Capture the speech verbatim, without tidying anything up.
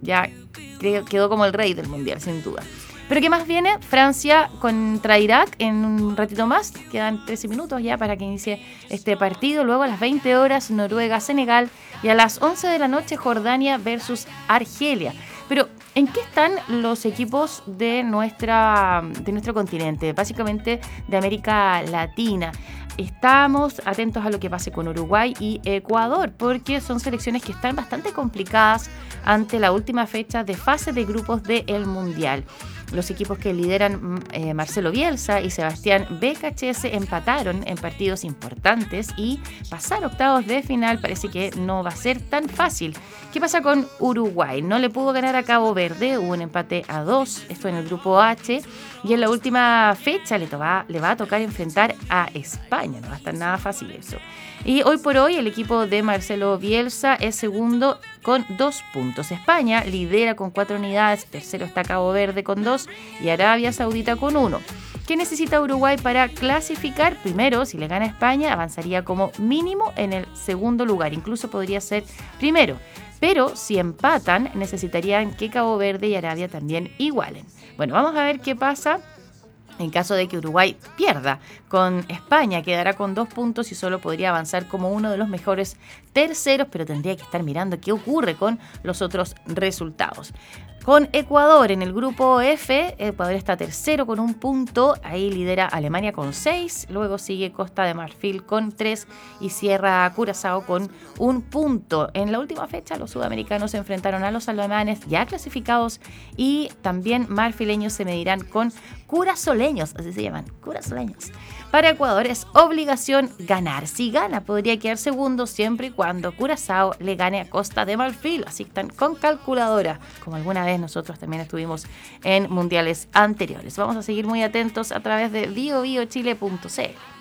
ya quedó como el rey del mundial, sin duda. Pero ¿qué más viene? Francia contra Irak en un ratito más. Quedan trece minutos ya para que inicie este partido. Luego a las veinte horas Noruega-Senegal y a las once de la noche Jordania versus Argelia. Pero ¿en qué están los equipos de, nuestra, de nuestro continente? Básicamente de América Latina. Estamos atentos a lo que pase con Uruguay y Ecuador, porque son selecciones que están bastante complicadas ante la última fecha de fase de grupos del Mundial. Los equipos que lideran eh, Marcelo Bielsa y Sebastián Becachese empataron en partidos importantes y pasar octavos de final parece que no va a ser tan fácil. ¿Qué pasa con Uruguay? No le pudo ganar a Cabo Verde, hubo un empate a dos, esto en el grupo H, y en la última fecha le, toba, le va a tocar enfrentar a España, no va a estar nada fácil eso. Y hoy por hoy el equipo de Marcelo Bielsa es segundo con dos puntos. España lidera con cuatro unidades, tercero está Cabo Verde con dos y Arabia Saudita con uno. ¿Qué necesita Uruguay para clasificar? Primero, si le gana a España, avanzaría como mínimo en el segundo lugar, incluso podría ser primero. Pero si empatan, necesitarían que Cabo Verde y Arabia también igualen. Bueno, vamos a ver qué pasa. En caso de que Uruguay pierda con España, quedará con dos puntos y solo podría avanzar como uno de los mejores terceros, pero tendría que estar mirando qué ocurre con los otros resultados. Con Ecuador en el grupo F, Ecuador está tercero con un punto, ahí lidera Alemania con seis, luego sigue Costa de Marfil con tres y cierra Curazao con un punto. En la última fecha los sudamericanos se enfrentaron a los alemanes ya clasificados y también marfileños se medirán con curazoleños, así se llaman, curazoleños. Para Ecuador es obligación ganar. Si gana, podría quedar segundo siempre y cuando Curazao le gane a Costa de Marfil. Así que están con calculadora, como alguna vez nosotros también estuvimos en mundiales anteriores. Vamos a seguir muy atentos a través de bio bio chile punto c l.